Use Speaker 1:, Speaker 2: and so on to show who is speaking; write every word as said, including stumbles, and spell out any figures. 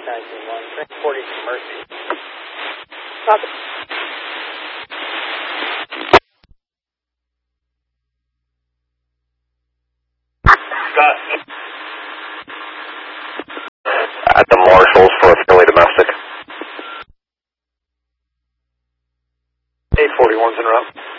Speaker 1: nineteen one, forty to Mercy. Copy.
Speaker 2: Scott. At the Marshalls for a Philly domestic.
Speaker 3: eight forty-one's in route.